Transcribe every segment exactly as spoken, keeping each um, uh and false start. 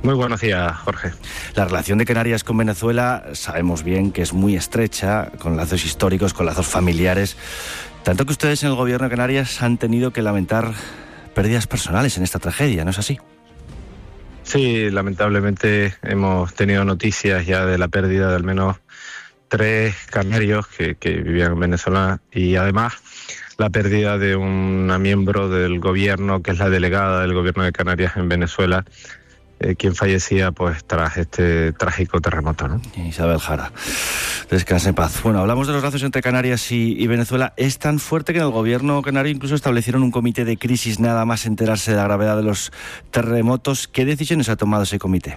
Muy buenos días, Jorge. La relación de Canarias con Venezuela sabemos bien que es muy estrecha, con lazos históricos, con lazos familiares, tanto que ustedes en el gobierno de Canarias han tenido que lamentar pérdidas personales en esta tragedia, ¿no es así? Sí, lamentablemente hemos tenido noticias ya de la pérdida de al menos tres canarios que, que vivían en Venezuela, y además la pérdida de una miembro del gobierno, que es la delegada del gobierno de Canarias en Venezuela, eh, quien fallecía pues tras este trágico terremoto, ¿no? Isabel Jara, descanse en paz. Bueno, hablamos de los lazos entre Canarias y, y Venezuela. Es tan fuerte que en el gobierno canario incluso establecieron un comité de crisis nada más enterarse de la gravedad de los terremotos. ¿Qué decisiones ha tomado ese comité?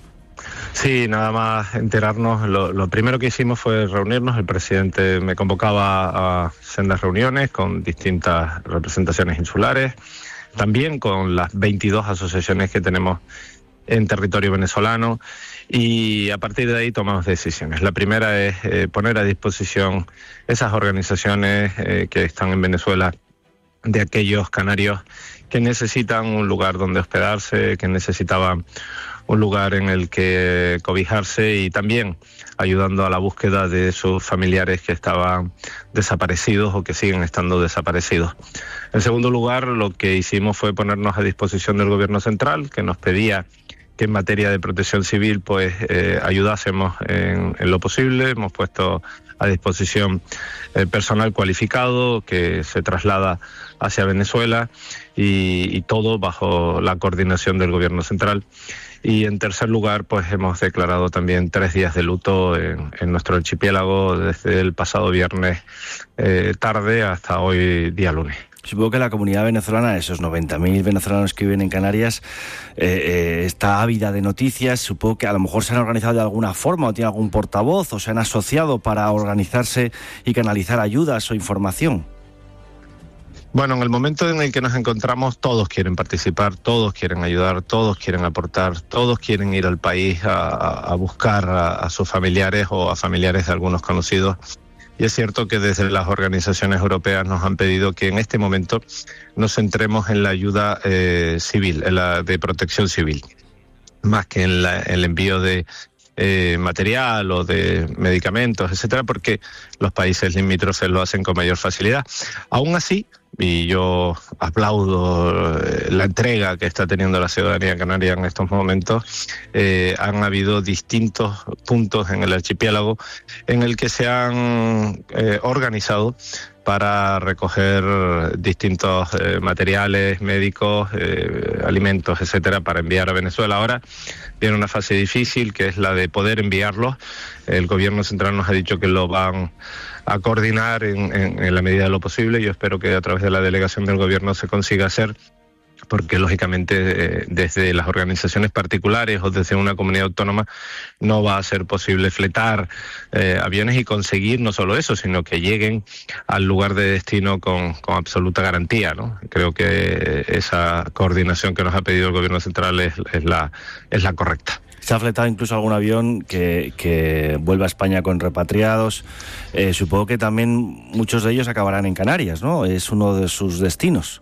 Sí, nada más enterarnos, lo, lo primero que hicimos fue reunirnos. El presidente me convocaba a sendas reuniones con distintas representaciones insulares, también con las veintidós asociaciones que tenemos en territorio venezolano, y a partir de ahí tomamos decisiones. La primera es eh, poner a disposición esas organizaciones eh, que están en Venezuela, de aquellos canarios que necesitan un lugar donde hospedarse, que necesitaban un lugar en el que cobijarse, y también ayudando a la búsqueda de sus familiares que estaban desaparecidos o que siguen estando desaparecidos. En segundo lugar, lo que hicimos fue ponernos a disposición del gobierno central, que nos pedía que en materia de protección civil pues eh, ayudásemos en, en lo posible. Hemos puesto a disposición eh, personal cualificado que se traslada hacia Venezuela, y, y todo bajo la coordinación del gobierno central. Y en tercer lugar, pues hemos declarado también tres días de luto en, en nuestro archipiélago desde el pasado viernes eh, tarde hasta hoy día lunes. Supongo que la comunidad venezolana, esos noventa mil venezolanos que viven en Canarias, eh, eh, está ávida de noticias. Supongo que a lo mejor se han organizado de alguna forma, o tienen algún portavoz, o se han asociado para organizarse y canalizar ayudas o información. Bueno, en el momento en el que nos encontramos, todos quieren participar, todos quieren ayudar, todos quieren aportar, todos quieren ir al país a, a buscar a, a sus familiares o a familiares de algunos conocidos. Y es cierto que desde las organizaciones europeas nos han pedido que en este momento nos centremos en la ayuda eh, civil, en la de protección civil, más que en la, el envío de eh, material o de medicamentos, etcétera, porque los países limítrofes lo hacen con mayor facilidad. Aún así, y yo aplaudo la entrega que está teniendo la ciudadanía canaria en estos momentos, eh, han habido distintos puntos en el archipiélago en el que se han eh, organizado para recoger distintos eh, materiales médicos, eh, alimentos, etcétera, para enviar a Venezuela. Ahora viene una fase difícil, que es la de poder enviarlos. El gobierno central nos ha dicho que lo van a coordinar en, en, en la medida de lo posible. Yo espero que a través de la delegación del gobierno se consiga hacer, porque lógicamente eh, desde las organizaciones particulares o desde una comunidad autónoma no va a ser posible fletar eh, aviones y conseguir no solo eso, sino que lleguen al lugar de destino con, con absoluta garantía, ¿no? Creo que esa coordinación que nos ha pedido el gobierno central es, es, la, es la correcta. Se ha fletado incluso algún avión que, que vuelva a España con repatriados. Eh, supongo que también muchos de ellos acabarán en Canarias, ¿no? Es uno de sus destinos.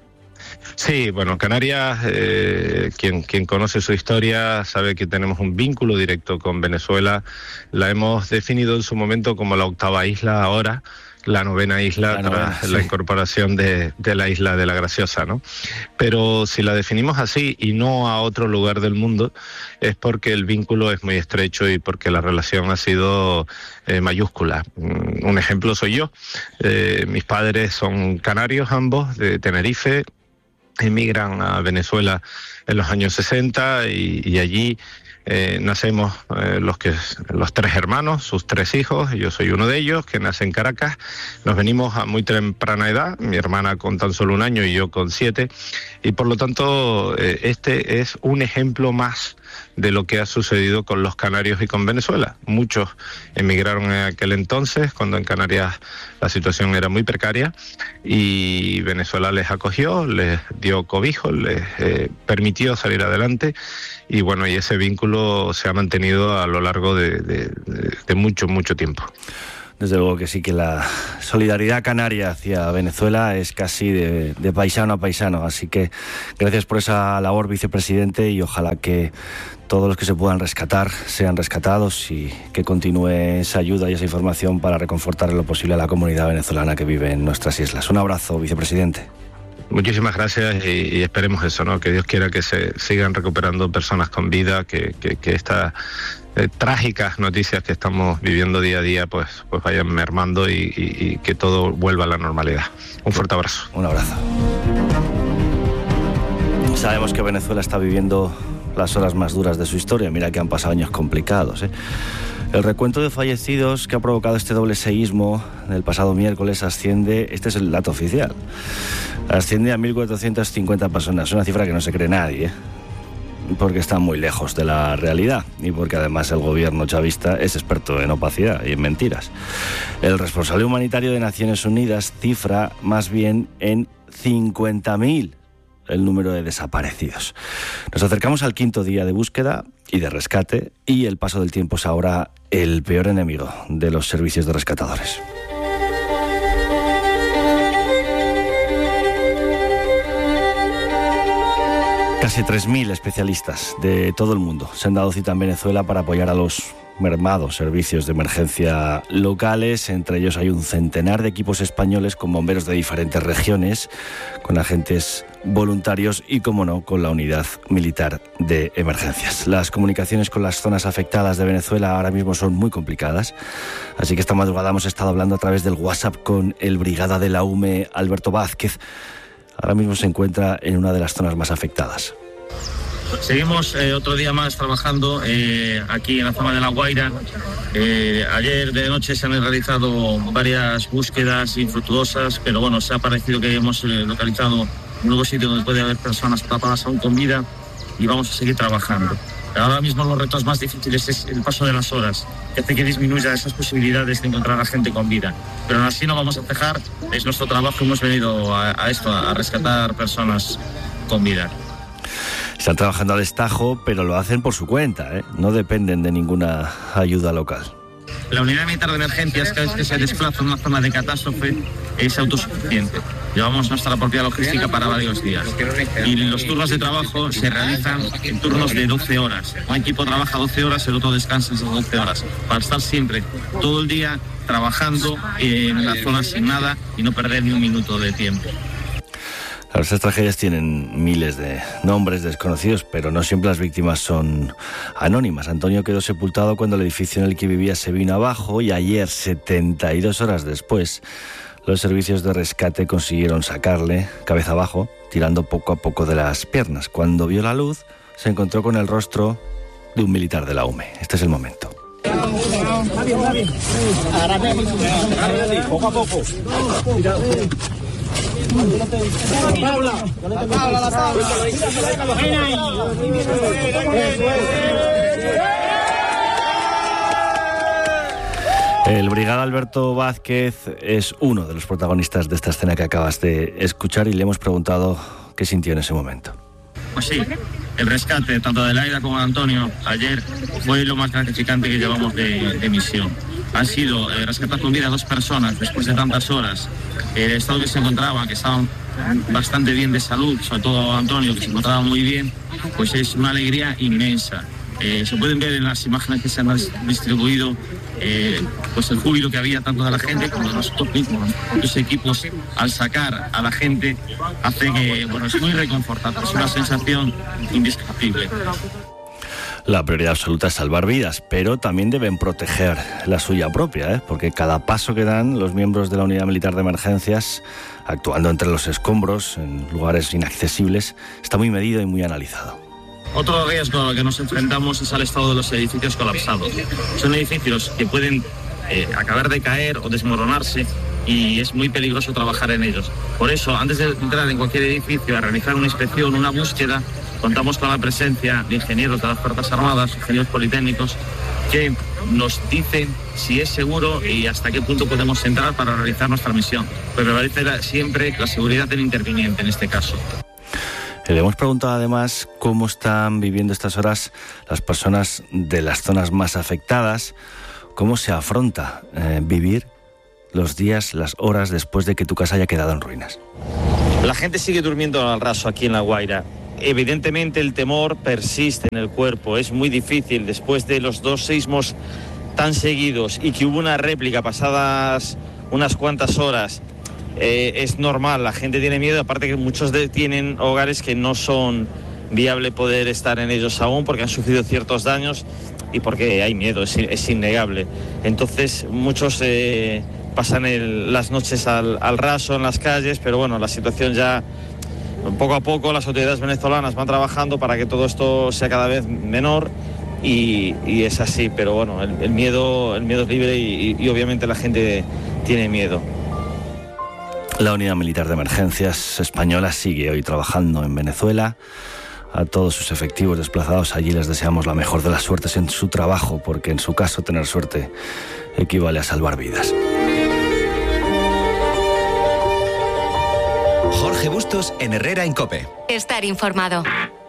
Sí, bueno, Canarias, eh, quien, quien conoce su historia sabe que tenemos un vínculo directo con Venezuela. La hemos definido en su momento como la octava isla, ahora la novena isla, la novena, tras sí. la incorporación de, de la isla de La Graciosa, ¿no? Pero si la definimos así y no a otro lugar del mundo, es porque el vínculo es muy estrecho y porque la relación ha sido eh, mayúscula. Un ejemplo soy yo. Eh, mis padres son canarios ambos, de Tenerife. Emigran a Venezuela en los años sesenta y, y allí eh, nacemos eh, los que los tres hermanos, sus tres hijos. Yo soy uno de ellos, que nace en Caracas. Nos venimos a muy temprana edad, mi hermana con tan solo un año y yo con siete, y por lo tanto eh, este es un ejemplo más de lo que ha sucedido con los canarios y con Venezuela. Muchos emigraron en aquel entonces, cuando en Canarias la situación era muy precaria, y Venezuela les acogió, les dio cobijo, les eh, permitió salir adelante, y bueno, y ese vínculo se ha mantenido a lo largo de, de, de, de mucho, mucho tiempo. Desde luego que sí, que la solidaridad canaria hacia Venezuela es casi de, de paisano a paisano. Así que gracias por esa labor, vicepresidente, y ojalá que todos los que se puedan rescatar sean rescatados y que continúe esa ayuda y esa información para reconfortar en lo posible a la comunidad venezolana que vive en nuestras islas. Un abrazo, vicepresidente. Muchísimas gracias y, y esperemos eso, ¿no? Que Dios quiera que se sigan recuperando personas con vida, que, que, que estas eh, trágicas noticias que estamos viviendo día a día pues, pues vayan mermando y, y, y que todo vuelva a la normalidad. Un fuerte abrazo. Un abrazo. Sabemos que Venezuela está viviendo las horas más duras de su historia. Mira que han pasado años complicados, ¿eh? El recuento de fallecidos que ha provocado este doble seísmo del pasado miércoles asciende, este es el dato oficial, asciende a mil cuatrocientas cincuenta personas, una cifra que no se cree nadie, ¿eh? Porque está muy lejos de la realidad y porque además el gobierno chavista es experto en opacidad y en mentiras. El responsable humanitario de Naciones Unidas cifra más bien en cincuenta mil el número de desaparecidos. Nos acercamos al quinto día de búsqueda y de rescate y el paso del tiempo es ahora el peor enemigo de los servicios de rescatadores. Casi tres mil especialistas de todo el mundo se han dado cita en Venezuela para apoyar a los mermados servicios de emergencia locales. Entre ellos hay un centenar de equipos españoles con bomberos de diferentes regiones, con agentes voluntarios y, como no, con la unidad militar de emergencias. Las comunicaciones con las zonas afectadas de Venezuela ahora mismo son muy complicadas, así que esta madrugada hemos estado hablando a través del WhatsApp con el brigada de la U M E, Alberto Vázquez. Ahora mismo se encuentra en una de las zonas más afectadas. Seguimos eh, otro día más trabajando eh, aquí en la zona de La Guaira. Eh, ayer de noche se han realizado varias búsquedas infructuosas, pero bueno, se ha parecido que hemos eh, localizado un nuevo sitio donde puede haber personas atrapadas aún con vida y vamos a seguir trabajando. Ahora mismo los retos más difíciles es el paso de las horas, que hace que disminuya esas posibilidades de encontrar a gente con vida. Pero aún así no vamos a cejar, es nuestro trabajo, hemos venido a, a esto, a rescatar personas con vida. Están trabajando a destajo, pero lo hacen por su cuenta, ¿eh? No dependen de ninguna ayuda local. La unidad militar de emergencias, cada vez que se desplaza en una zona de catástrofe, es autosuficiente. Llevamos nuestra propia logística para varios días. Y los turnos de trabajo se realizan en turnos de doce horas. Un equipo trabaja doce horas, el otro descansa esas doce horas. Para estar siempre, todo el día, trabajando en la zona asignada y no perder ni un minuto de tiempo. Estas tragedias tienen miles de nombres desconocidos, pero no siempre las víctimas son anónimas. Antonio quedó sepultado cuando el edificio en el que vivía se vino abajo y ayer, setenta y dos horas después, los servicios de rescate consiguieron sacarle cabeza abajo, tirando poco a poco de las piernas. Cuando vio la luz, se encontró con el rostro de un militar de la U M E. Este es el momento. Poco a poco. El brigada Alberto Vázquez es uno de los protagonistas de esta escena que acabas de escuchar y le hemos preguntado qué sintió en ese momento. Pues sí, el rescate tanto de Laida como de Antonio ayer fue lo más gratificante que llevamos de, de misión. Han sido eh, rescatar con vida a dos personas después de tantas horas. El estado que se encontraban, que estaban bastante bien de salud, sobre todo Antonio, que se encontraba muy bien, pues es una alegría inmensa. Eh, se pueden ver en las imágenes que se han distribuido eh, pues el júbilo que había tanto de la gente como de nosotros mismos. Los equipos, al sacar a la gente, hace que, bueno, es muy reconfortante, es una sensación indescriptible. La prioridad absoluta es salvar vidas, pero también deben proteger la suya propia, ¿eh? Porque cada paso que dan los miembros de la Unidad Militar de Emergencias, actuando entre los escombros, en lugares inaccesibles, está muy medido y muy analizado. Otro riesgo al que nos enfrentamos es al estado de los edificios colapsados. Son edificios que pueden eh, acabar de caer o desmoronarse y es muy peligroso trabajar en ellos. Por eso, antes de entrar en cualquier edificio a realizar una inspección, una búsqueda, contamos con la presencia de ingenieros de las Fuerzas Armadas, ingenieros politécnicos, que nos dicen si es seguro y hasta qué punto podemos entrar para realizar nuestra misión. Pero prevalecer siempre la seguridad del interviniente en este caso. Le hemos preguntado además cómo están viviendo estas horas las personas de las zonas más afectadas, cómo se afronta eh, vivir los días, las horas después de que tu casa haya quedado en ruinas. La gente sigue durmiendo al raso aquí en La Guaira. Evidentemente el temor persiste en el cuerpo. Es muy difícil después de los dos sismos tan seguidos y que hubo una réplica pasadas unas cuantas horas. Eh, es normal, la gente tiene miedo, aparte que muchos de, tienen hogares que no son viable poder estar en ellos aún porque han sufrido ciertos daños y porque hay miedo, es, es innegable. Entonces muchos eh, pasan el, las noches al, al raso en las calles, pero bueno, la situación ya poco a poco las autoridades venezolanas van trabajando para que todo esto sea cada vez menor y, y es así, pero bueno, el, el miedo el miedo es libre y, y, y obviamente la gente tiene miedo. La Unidad Militar de Emergencias Española sigue hoy trabajando en Venezuela. A todos sus efectivos desplazados allí les deseamos la mejor de las suertes en su trabajo, porque en su caso tener suerte equivale a salvar vidas. Jorge Bustos en Herrera en COPE. Estar informado.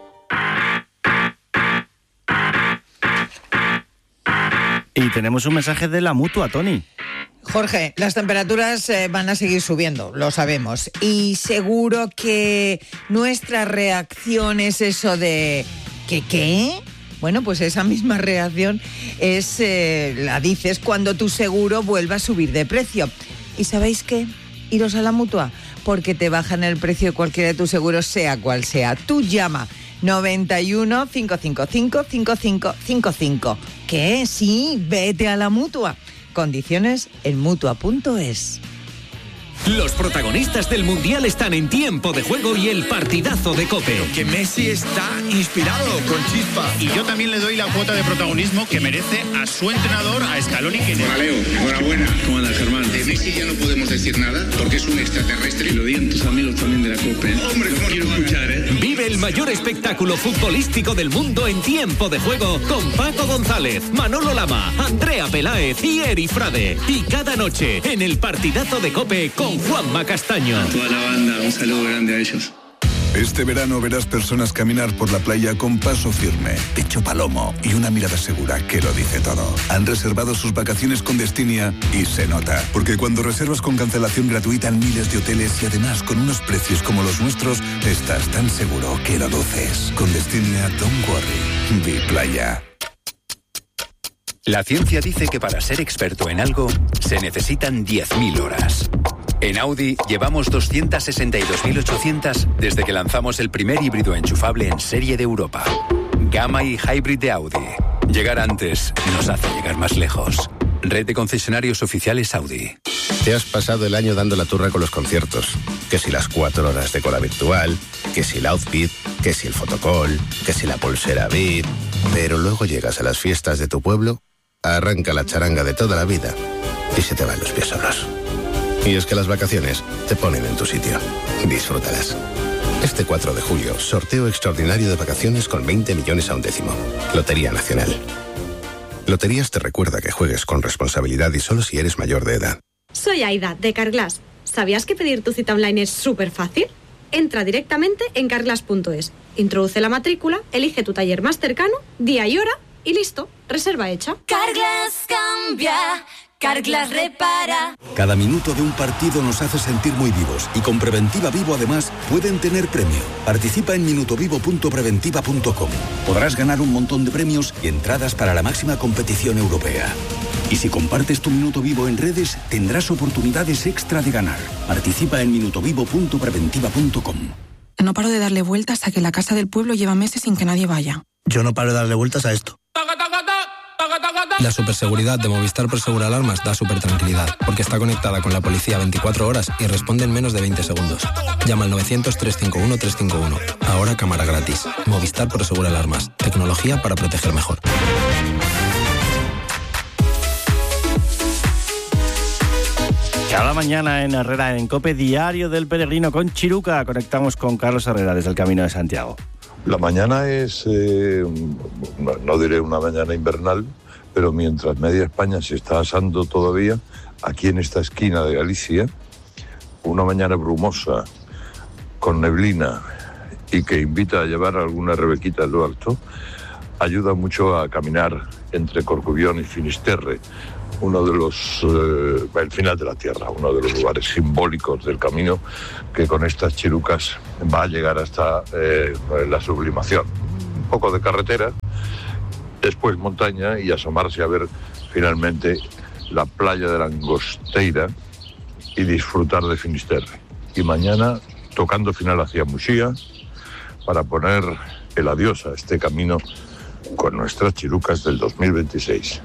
Y tenemos un mensaje de la Mutua, Tony. Jorge, las temperaturas eh, van a seguir subiendo, lo sabemos. Y seguro que nuestra reacción es eso de... ¿Qué qué? Bueno, pues esa misma reacción es, eh, la dices cuando tu seguro vuelva a subir de precio. ¿Y sabéis qué? Iros a la Mutua, porque te bajan el precio de cualquiera de tus seguros, sea cual sea. Tú llama noventa y uno, cinco cinco cinco, cinco cinco cinco cinco. ¿Qué? Sí, vete a la Mutua. Condiciones en mutua punto es. Los protagonistas del Mundial están en Tiempo de Juego y el partidazo de COPE. Que Messi está inspirado, con chispa. Y yo también le doy la cuota de protagonismo que merece a su entrenador, a Scaloni. Que... Hola, Leo. Enhorabuena. ¿Cómo andas, Germán? De Messi ya no podemos decir nada porque es un extraterrestre. Y lo digan tus amigos también de la COPE. Hombre, ¿cómo quiero escuchar, eh? Vive el mayor espectáculo futbolístico del mundo en Tiempo de Juego con Paco González, Manolo Lama, Andrea Peláez y Eri Frade. Y cada noche en el partidazo de COPE con Juanma Castaño. A toda la banda, un saludo grande a ellos. Este verano verás personas caminar por la playa con paso firme, pecho palomo y una mirada segura que lo dice todo. Han reservado sus vacaciones con Destinia y se nota, porque cuando reservas con cancelación gratuita en miles de hoteles y además con unos precios como los nuestros, estás tan seguro que lo luces. Con Destinia, don't worry, be playa. La ciencia dice que para ser experto en algo se necesitan diez mil horas. En Audi llevamos doscientas sesenta y dos mil ochocientas desde que lanzamos el primer híbrido enchufable en serie de Europa. Gamma y Hybrid de Audi. Llegar antes nos hace llegar más lejos. Red de concesionarios oficiales Audi. Te has pasado el año dando la turra con los conciertos. Que si las cuatro horas de cola virtual, que si el outfit, que si el fotocall, que si la pulsera V I P. Pero luego llegas a las fiestas de tu pueblo, arranca la charanga de toda la vida y se te van los pies solos. Y es que las vacaciones te ponen en tu sitio. Disfrútalas. Este cuatro de julio, sorteo extraordinario de vacaciones con veinte millones a un décimo. Lotería Nacional. Loterías te recuerda que juegues con responsabilidad y solo si eres mayor de edad. Soy Aida, de Carglass. ¿Sabías que pedir tu cita online es súper fácil? Entra directamente en carglass punto es. Introduce la matrícula, elige tu taller más cercano, día y hora y listo, reserva hecha. Carglass cambia. Carglass repara. Cada minuto de un partido nos hace sentir muy vivos y con Preventiva Vivo además pueden tener premio. Participa en minutovivo punto preventiva punto com. Podrás ganar un montón de premios y entradas para la máxima competición europea. Y si compartes tu minuto vivo en redes, tendrás oportunidades extra de ganar. Participa en minutovivo punto preventiva punto com. No paro de darle vueltas a que la casa del pueblo lleva meses sin que nadie vaya. Yo no paro de darle vueltas a esto. La superseguridad de Movistar Prosegur Alarmas da súper tranquilidad, porque está conectada con la policía veinticuatro horas y responde en menos de veinte segundos. Llama al novecientos, trescientos cincuenta y uno, trescientos cincuenta y uno. Ahora cámara gratis. Movistar Prosegur Alarmas. Tecnología para proteger mejor. Cada mañana en Herrera en COPE, Diario del Peregrino con Chiruca. Conectamos con Carlos Herrera desde el Camino de Santiago. La mañana es, eh, no, no diré una mañana invernal, pero mientras media España se está asando todavía, aquí en esta esquina de Galicia, una mañana brumosa, con neblina y que invita a llevar alguna rebequita en lo alto, ayuda mucho a caminar entre Corcubión y Finisterre, uno de los, eh, el final de la tierra, uno de los lugares simbólicos del camino que con estas chirucas va a llegar hasta eh, la sublimación. Un poco de carretera, después montaña y asomarse a ver finalmente la playa de la Angosteira y disfrutar de Finisterre. Y mañana tocando final hacia Muxía para poner el adiós a este camino con nuestras chirucas del dos mil veintiséis.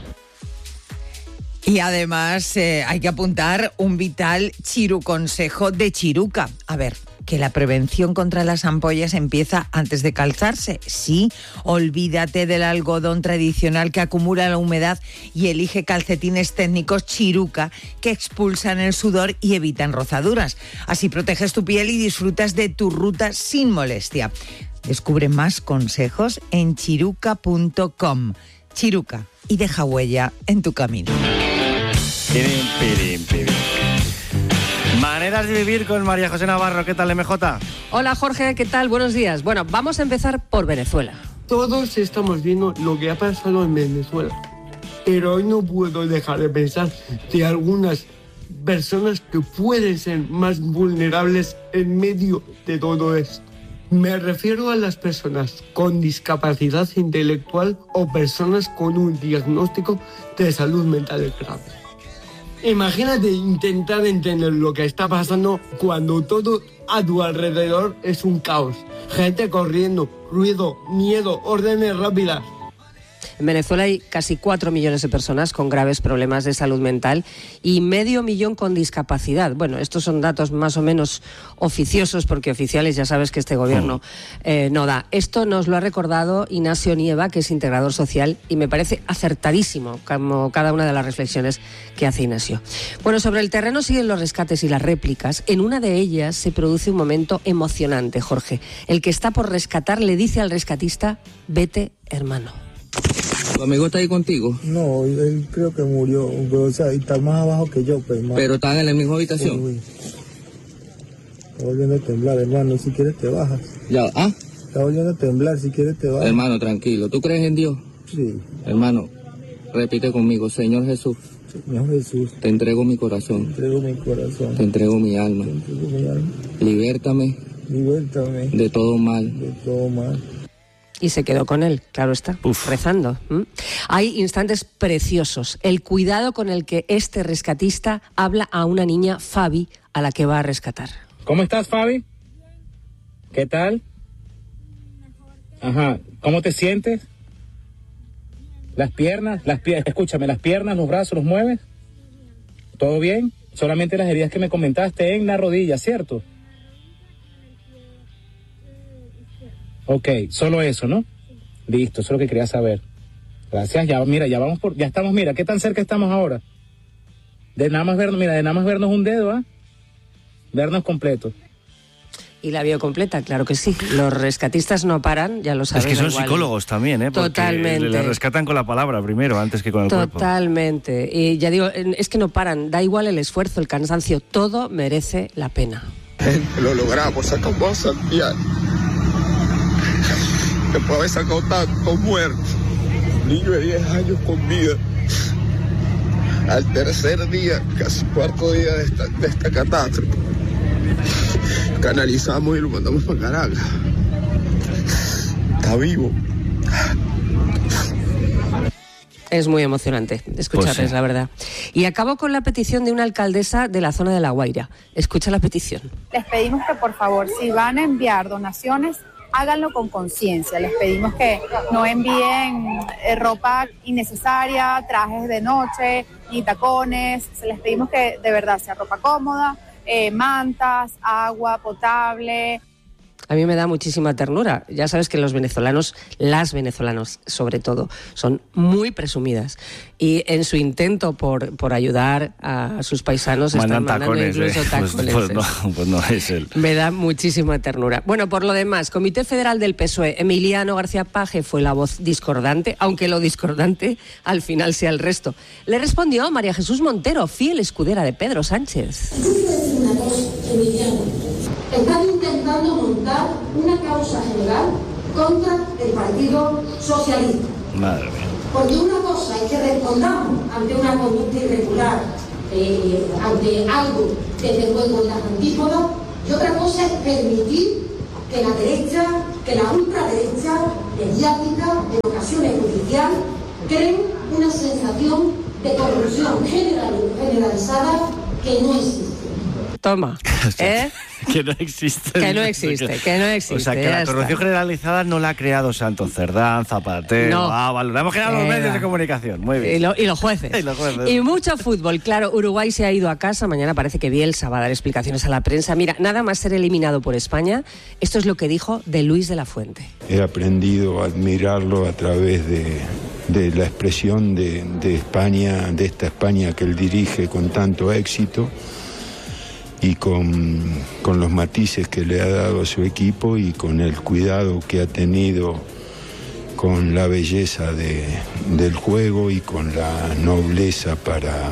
Y además eh, hay que apuntar un vital chiruconsejo de Chiruca. A ver, que la prevención contra las ampollas empieza antes de calzarse. Sí, olvídate del algodón tradicional que acumula la humedad y elige calcetines técnicos Chiruca que expulsan el sudor y evitan rozaduras. Así proteges tu piel y disfrutas de tu ruta sin molestia. Descubre más consejos en chiruca punto com. Chiruca, y deja huella en tu camino. Pirim, pirim, pirim. Maneras de vivir con María José Navarro. ¿Qué tal, M J? Hola, Jorge, ¿qué tal? Buenos días. Bueno, vamos a empezar por Venezuela. Todos estamos viendo lo que ha pasado en Venezuela, pero hoy no puedo dejar de pensar de algunas personas que pueden ser más vulnerables en medio de todo esto. Me refiero a las personas con discapacidad intelectual o personas con un diagnóstico de salud mental grave. Imagínate intentar entender lo que está pasando cuando todo a tu alrededor es un caos. Gente corriendo, ruido, miedo, órdenes rápidas. En Venezuela hay casi cuatro millones de personas con graves problemas de salud mental y medio millón con discapacidad. Bueno, estos son datos más o menos oficiosos porque oficiales ya sabes que este gobierno eh, no da. Esto nos lo ha recordado Ignacio Nieva, que es integrador social, y me parece acertadísimo como cada una de las reflexiones que hace Ignacio. Bueno, sobre el terreno siguen los rescates y las réplicas. En una de ellas se produce un momento emocionante, Jorge. El que está por rescatar le dice al rescatista: vete, hermano. ¿Tu amigo está ahí contigo? No, él creo que murió, pero, o sea, está más abajo que yo. Pues, más... ¿Pero están en la misma habitación? Uy, está volviendo a temblar, hermano, si quieres te bajas. Ya, ¿ah? Está volviendo a temblar, si quieres te bajas. Hermano, tranquilo, ¿tú crees en Dios? Sí. Hermano, repite conmigo: Señor Jesús. Señor Jesús. Te entrego mi corazón. Te entrego mi corazón. Te entrego mi alma. Te entrego mi alma. Libértame. Libértame. De todo mal. De todo mal. Y se quedó con él, claro está, Uf. rezando. ¿Mm? Hay instantes preciosos. El cuidado con el que este rescatista habla a una niña, Fabi, a la que va a rescatar. ¿Cómo estás, Fabi? ¿Qué tal? Ajá. ¿Cómo te sientes? ¿Las piernas? Las pie- Escúchame, ¿las piernas, los brazos, los mueves? ¿Todo bien? Solamente las heridas que me comentaste en la rodilla, ¿cierto? Ok, solo eso, ¿no? Listo, eso es lo que quería saber. Gracias, ya, mira, ya vamos por, ya estamos, mira, ¿qué tan cerca estamos ahora? De nada más vernos, mira, de nada más vernos un dedo, ¿ah? ¿eh? Vernos completo. Y la vio completa, claro que sí. Los rescatistas no paran, ya lo sabes. Es que son igual. Psicólogos también, ¿eh? Porque Totalmente. le rescatan con la palabra primero, antes que con el cuerpo. Totalmente. Y ya digo, es que no paran, da igual el esfuerzo, el cansancio, todo merece la pena. Lo logramos, sacamos a Santiago. Después de haber sacado tantos muertos, un niño de diez años con vida. Al tercer día, casi cuarto día de esta, de esta catástrofe, canalizamos y lo mandamos para Caracas. Está vivo. Es muy emocionante escucharles, pues sí. La verdad. Y acabo con la petición de una alcaldesa de la zona de La Guaira. Escucha la petición. Les pedimos que, por favor, si van a enviar donaciones, háganlo con conciencia. Les pedimos que no envíen eh, ropa innecesaria, trajes de noche, ni tacones. Les pedimos que de verdad sea ropa cómoda, eh, mantas, agua potable. A mí me da muchísima ternura. Ya sabes que los venezolanos, las venezolanas sobre todo, son muy presumidas. Y en su intento por, por ayudar a sus paisanos mandan están mandando tacones, incluso eh. tacones. Pues, pues, no, pues no es él. Me da muchísima ternura. Bueno, por lo demás, Comité Federal del P S O E, Emiliano García Paje fue la voz discordante, aunque lo discordante al final sea el resto. Le respondió María Jesús Montero, fiel escudera de Pedro Sánchez. Una cosa, Emiliano. Están intentando montar una causa general contra el Partido Socialista. Madre mía. Porque una cosa es que respondamos ante una conducta irregular, eh, ante algo desde luego en las antípodas, y otra cosa es permitir que la derecha, que la ultraderecha mediática, en ocasiones oficial, creen una sensación de corrupción general, generalizada que no existe. Toma, ¿eh? Que no existe. Que no existe, que no existe. O sea, que la corrupción está. generalizada no la ha creado Santos Cerdán, Zapatero, No. Ábalos, la hemos creado los Eh, medios de comunicación. Muy bien. Y, lo- y los jueces. Y los jueces. Y mucho fútbol. Claro, Uruguay se ha ido a casa. Mañana parece que Bielsa va a dar explicaciones a la prensa. Mira, nada más ser eliminado por España, esto es lo que dijo de Luis de la Fuente. He aprendido a admirarlo a través de, de la expresión de, de España, de esta España que él dirige con tanto éxito y con, con los matices que le ha dado a su equipo y con el cuidado que ha tenido con la belleza de, del juego y con la nobleza para,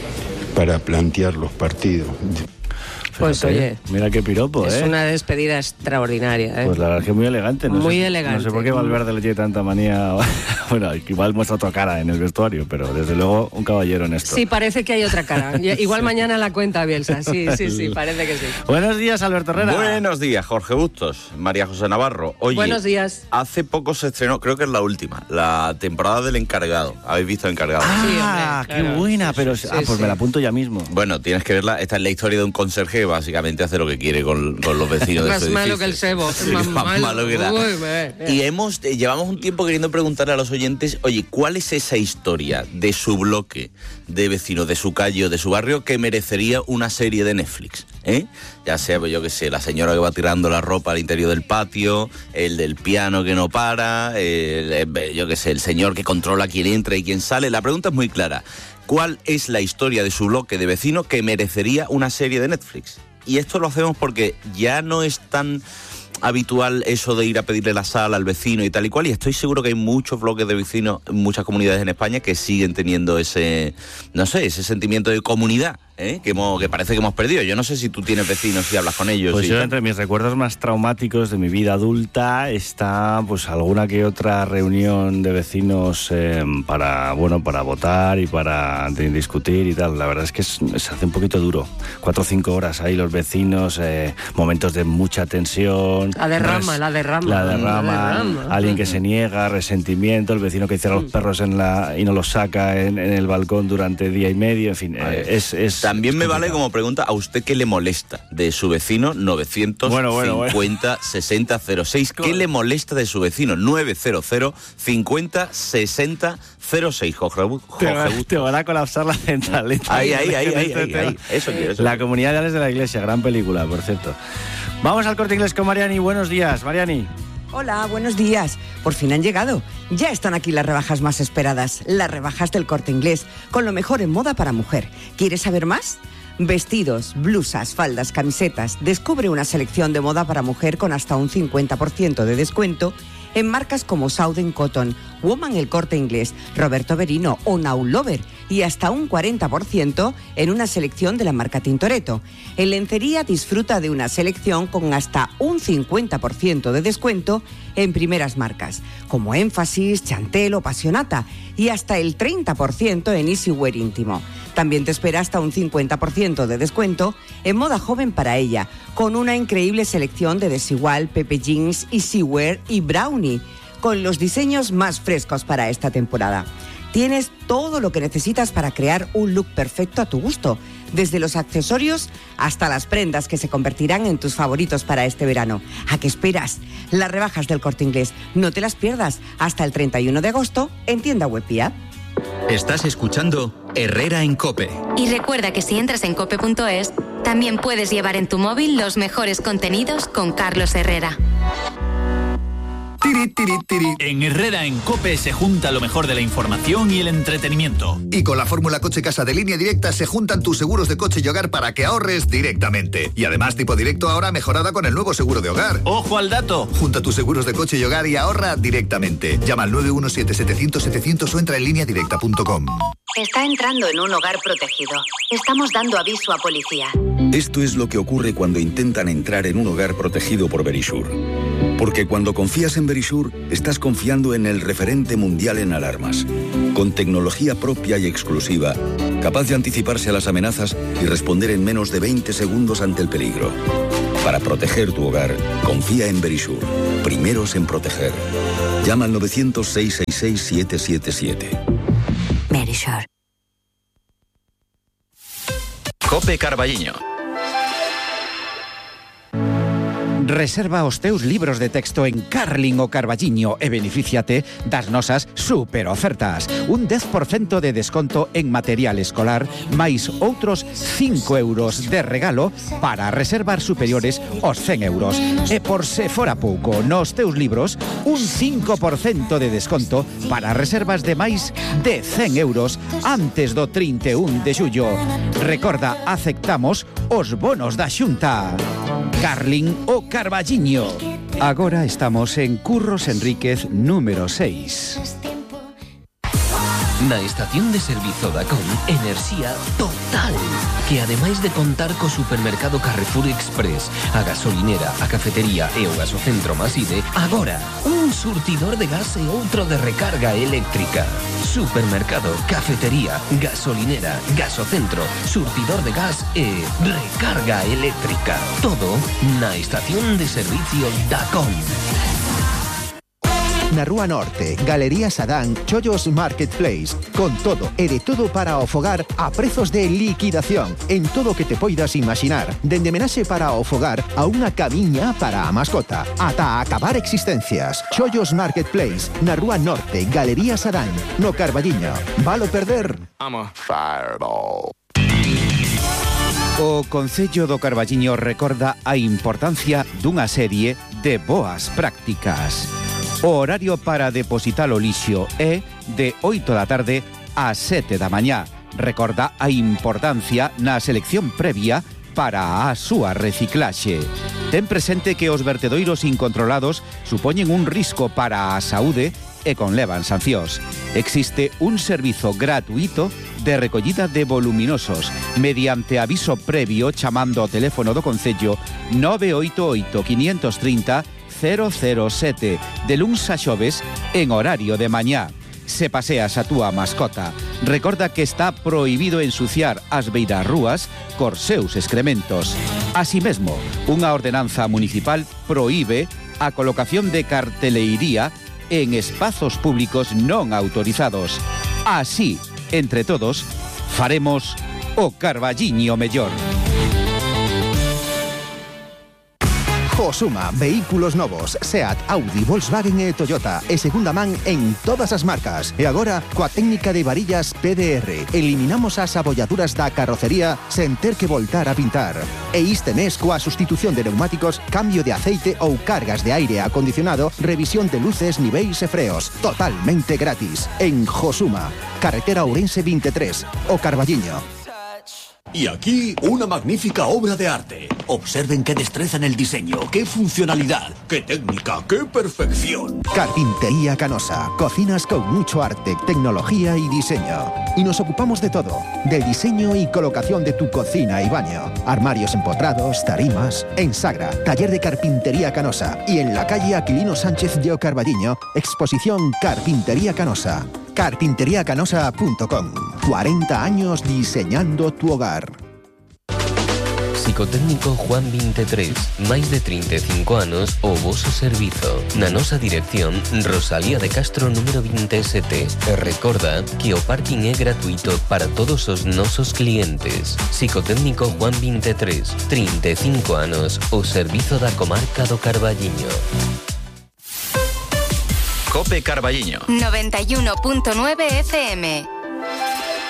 para plantear los partidos. Pues Fíjate, oye, mira qué piropo, es ¿eh? una despedida extraordinaria. ¿eh? Pues la verdad es que muy elegante. No Muy sé, elegante. No sé por qué Valverde le tiene tanta manía. Bueno, igual muestra otra cara en el vestuario, pero desde luego un caballero en esto. Sí, parece que hay otra cara. Igual mañana la cuenta Bielsa. Sí, sí, sí, parece que sí. Buenos días, Alberto Herrera. Buenos días, Jorge Bustos, María José Navarro. Oye, Buenos días. Hace poco se estrenó, creo que es la última, la temporada del Encargado. ¿Habéis visto El Encargado? Ah, Sí, qué hombre, claro. buena, pero sí, ah, pues sí. me la apunto ya mismo. Bueno, tienes que verla. Esta es la historia de un conserje que básicamente hace lo que quiere con, con los vecinos de Más su malo edificio. que el sebo. Sí, más, más malo. malo que la- Uy, me- me- Y hemos, eh, llevamos un tiempo queriendo preguntarle a los oyentes, oye, ¿cuál es esa historia de su bloque, de vecinos, de su calle o de su barrio que merecería una serie de Netflix? ¿Eh? Ya sea, pues yo qué sé, la señora que va tirando la ropa al interior del patio, el del piano que no para, el, eh, yo qué sé, el señor que controla quién entra y quién sale. La pregunta es muy clara. ¿Cuál es la historia de su bloque de vecinos que merecería una serie de Netflix? Y esto lo hacemos porque ya no es tan habitual eso de ir a pedirle la sal al vecino y tal y cual, y estoy seguro que hay muchos bloques de vecinos, muchas comunidades en España que siguen teniendo ese, no sé, ese sentimiento de comunidad, ¿eh? que, hemos, que parece que hemos perdido. Yo no sé si tú tienes vecinos, si hablas con ellos. Pues y yo, tal. entre mis recuerdos más traumáticos de mi vida adulta está pues alguna que otra reunión de vecinos eh, para, bueno, para votar y para discutir y tal. La verdad es que es- se hace un poquito duro. Cuatro o cinco horas ahí los vecinos, eh, momentos de mucha tensión. La derrama, res- la derrama. La derrama, La derrama. alguien que se niega, resentimiento, el vecino que cierra los perros en la y no los saca en, en el balcón durante día y medio, en fin, eh, es, es... También me es vale complicado. como pregunta, ¿a usted qué le molesta de su vecino novecientos cincuenta sesenta cero seis? ¿Qué le molesta de su vecino novecientos cincuenta sesenta cero seis? Jorge, Bu- Te, Jorge va- Bustos. te van a colapsar la centralita. Ahí, ahí, ahí, Con ahí, este ahí, tema. ahí. Eso quiero, eso La quiero. Comunidad de Ales de la Iglesia, gran película, por cierto. Vamos al Corte Inglés con Mariani. Buenos días, Mariani. Hola, buenos días. Por fin han llegado. Ya están aquí las rebajas más esperadas, las rebajas del Corte Inglés, con lo mejor en moda para mujer. ¿Quieres saber más? Vestidos, blusas, faldas, camisetas. Descubre una selección de moda para mujer con hasta un cincuenta por ciento de descuento en marcas como Southern Cotton, Woman El Corte Inglés, Roberto Berino o Now Lover, y hasta un cuarenta por ciento en una selección de la marca Tintoretto. En lencería disfruta de una selección con hasta un cincuenta por ciento de descuento en primeras marcas, como Énfasis, Chantel o Passionata, y hasta el treinta por ciento en Easywear íntimo. También te espera hasta un cincuenta por ciento de descuento en moda joven para ella, con una increíble selección de Desigual, Pepe Jeans, Easywear y Brownie, con los diseños más frescos para esta temporada. Tienes todo lo que necesitas para crear un look perfecto a tu gusto, desde los accesorios hasta las prendas que se convertirán en tus favoritos para este verano. ¿A qué esperas? Las rebajas del Corte Inglés, no te las pierdas hasta el treinta y uno de agosto en tienda web y app. Estás escuchando Herrera en COPE. Y recuerda que si entras en cope punto es, también puedes llevar en tu móvil los mejores contenidos con Carlos Herrera. Tiri, tiri, tiri. En Herrera en COPE se junta lo mejor de la información y el entretenimiento. Y con la fórmula Coche Casa de Línea Directa se juntan tus seguros de coche y hogar para que ahorres directamente. Y además tipo directo ahora mejorada con el nuevo seguro de hogar. ¡Ojo al dato! Junta tus seguros de coche y hogar y ahorra directamente. Llama al nueve uno siete, setecientos, setecientos o entra en línea directa punto com. Está entrando en un hogar protegido. Estamos dando aviso a policía. Esto es lo que ocurre cuando intentan entrar en un hogar protegido por Verisur. Porque cuando confías en Verisure, estás confiando en el referente mundial en alarmas. Con tecnología propia y exclusiva, capaz de anticiparse a las amenazas y responder en menos de veinte segundos ante el peligro. Para proteger tu hogar, confía en Verisure. Primeros en proteger. Llama al novecientos, seiscientos sesenta y seis, siete siete siete. Verisure. Cope Carballiño. Reserva os teus libros de texto en Carling o Carballiño e benefíciate das nosas super ofertas. Un dez por cento de desconto en material escolar, máis outros cinco euros de regalo para reservar superiores aos cen euros. E por se fora pouco, nos teus libros, un cinco por cento de desconto para reservas de máis de cen euros antes do trinta e un de xullo. Recorda, aceptamos os bonos da Xunta. Carling o Carballiño. Agora estamos en Curros Enríquez número seis. Na estación de servizo Dacom, enerxía total, que ademais de contar co supermercado Carrefour Express, a gasolinera, a cafetería e o gasocentro Maside, agora un surtidor de gas e outro de recarga eléctrica. Supermercado, cafetería, gasolinera, gasocentro, surtidor de gas e recarga eléctrica. Todo na estación de servicio Dacom. Na Rúa Norte, Galería Sadán, Chollos Marketplace. Con todo e de todo para o fogar a prezos de liquidación. En todo o que te poidas imaginar. Dende menaxe para o fogar a unha camiña para a mascota. Ata acabar existencias. Chollos Marketplace, na Rúa Norte, Galería Sadán, no Carballiño. Valo perder? Vamos. Fireball. O Concello do Carballiño recorda a importancia dunha serie de boas prácticas. O horario para depositar o lixo é de oito da tarde a sete da mañá. Recorda a importancia na selección previa para a súa reciclaxe. Ten presente que os vertedoiros incontrolados supoñen un risco para a saúde e conlevan sancións. Existe un servizo gratuito de recollida de voluminosos mediante aviso previo chamando ao teléfono do Concello nove oito oito, cinco tres cero, cero cero sete de luns a xoves en horario de mañá. Se paseas a túa mascota, recorda que está prohibido ensuciar as beirarrúas cos seus excrementos. Así mesmo, unha ordenanza municipal proíbe a colocación de carteleiría en espazos públicos non autorizados. Así, entre todos, faremos o Carballiño mellor. Josuma, vehículos novos, Seat, Audi, Volkswagen e Toyota e segunda man en todas as marcas. E agora, coa técnica de varillas P D R, eliminamos as abolladuras da carrocería sen ter que voltar a pintar. E este mes, coa sustitución de neumáticos, cambio de aceite ou cargas de aire acondicionado, revisión de luces, niveis e freos, totalmente gratis. En Josuma, carretera Ourense veintitrés, o Carballiño. Y aquí, una magnífica obra de arte. Observen qué destreza en el diseño, qué funcionalidad, qué técnica, qué perfección. Carpintería Canosa. Cocinas con mucho arte, tecnología y diseño. Y nos ocupamos de todo. Del diseño y colocación de tu cocina y baño. Armarios empotrados, tarimas. En Sagra, taller de Carpintería Canosa. Y en la calle Aquilino Sánchez de Carballiño, exposición Carpintería Canosa. carpintería canosa punto com. cuarenta años diseñando tu hogar. Psicotécnico Juan veintitrés, máis de trinta e cinco anos o voso servizo. Na nosa dirección, Rosalía de Castro número veintisiete. E recorda que o parking é gratuito para todos os nosos clientes. Psicotécnico Juan veintitrés, trinta e cinco anos o servizo da comarca do Carballiño. Cope Carballiño noventa y uno punto nueve F M.